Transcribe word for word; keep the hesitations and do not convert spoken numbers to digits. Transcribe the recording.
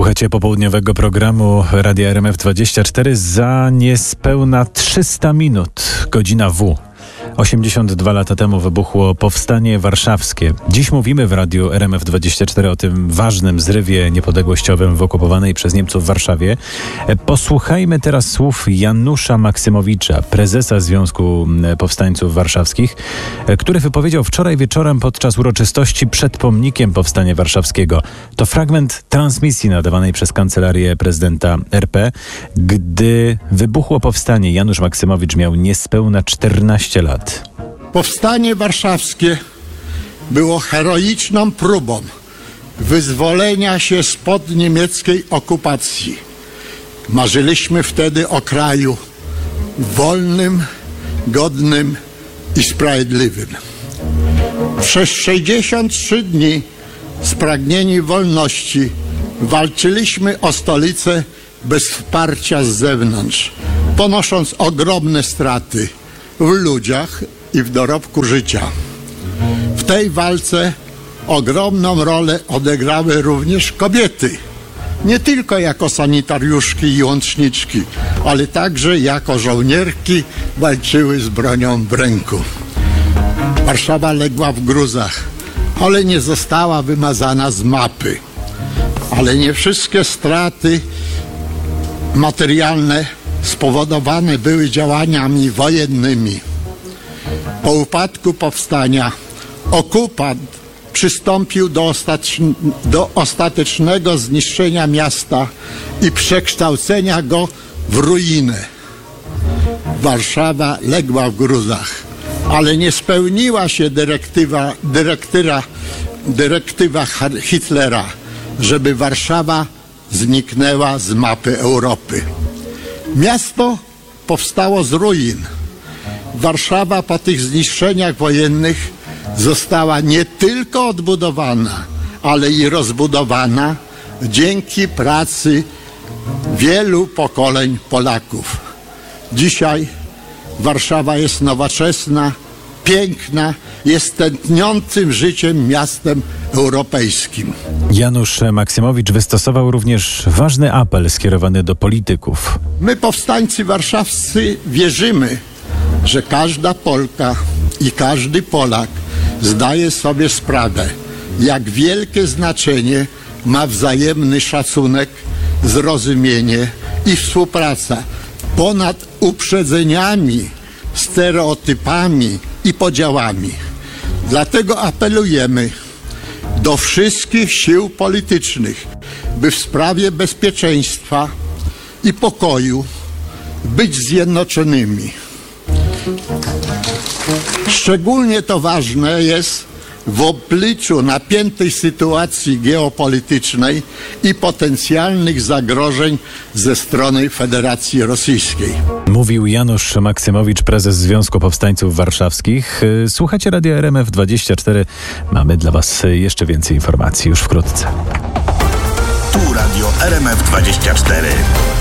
Słuchajcie popołudniowego programu Radia R M F dwadzieścia cztery za niespełna trzysta minut. Godzina W. osiemdziesiąt dwa lata temu wybuchło Powstanie Warszawskie. Dziś mówimy w Radiu R M F dwadzieścia cztery o tym ważnym zrywie niepodległościowym w okupowanej przez Niemców Warszawie. Posłuchajmy teraz słów Janusza Maksymowicza, prezesa Związku Powstańców Warszawskich, który wypowiedział wczoraj wieczorem podczas uroczystości przed pomnikiem Powstania Warszawskiego. To fragment transmisji nadawanej przez Kancelarię Prezydenta R P. Gdy wybuchło powstanie, Janusz Maksymowicz miał niespełna czternaście lat. Powstanie warszawskie było heroiczną próbą wyzwolenia się spod niemieckiej okupacji. Marzyliśmy wtedy o kraju wolnym, godnym i sprawiedliwym. Przez sześćdziesiąt trzy dni spragnieni wolności walczyliśmy o stolicę bez wsparcia z zewnątrz, ponosząc ogromne straty w ludziach i w dorobku życia. W tej walce ogromną rolę odegrały również kobiety. Nie tylko jako sanitariuszki i łączniczki, ale także jako żołnierki walczyły z bronią w ręku. Warszawa legła w gruzach, ale nie została wymazana z mapy. Ale nie wszystkie straty materialne spowodowane były działaniami wojennymi. Po upadku powstania okupant przystąpił do, ostatecz- do ostatecznego zniszczenia miasta i przekształcenia go w ruinę. Warszawa legła w gruzach, ale nie spełniła się dyrektywa, dyrektyra, dyrektywa Hitlera, żeby Warszawa zniknęła z mapy Europy. Miasto powstało z ruin. Warszawa po tych zniszczeniach wojennych została nie tylko odbudowana, ale i rozbudowana dzięki pracy wielu pokoleń Polaków. Dzisiaj Warszawa jest nowoczesna, piękna, jest tętniącym życiem miastem europejskim. Janusz Maksymowicz wystosował również ważny apel skierowany do polityków. My, powstańcy warszawscy, wierzymy, że każda Polka i każdy Polak zdaje sobie sprawę, jak wielkie znaczenie ma wzajemny szacunek, zrozumienie i współpraca ponad uprzedzeniami, stereotypami i podziałami. Dlatego apelujemy do wszystkich sił politycznych, by w sprawie bezpieczeństwa i pokoju być zjednoczonymi. Szczególnie to ważne jest w obliczu napiętej sytuacji geopolitycznej i potencjalnych zagrożeń ze strony Federacji Rosyjskiej. Mówił Janusz Maksymowicz, prezes Związku Powstańców Warszawskich. Słuchacie Radia R M F dwadzieścia cztery. Mamy dla Was jeszcze więcej informacji już wkrótce. Tu Radio R M F dwadzieścia cztery.